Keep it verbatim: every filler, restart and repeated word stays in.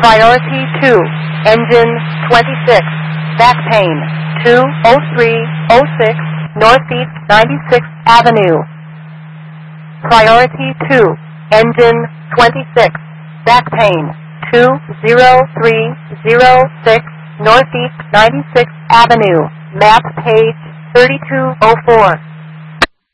Priority two, engine twenty-six, back pain, two oh three oh six Northeast ninety-sixth Avenue. Priority two, engine twenty-six, back pain, two oh three oh six Northeast ninety-sixth Avenue, map page thirty-two oh four.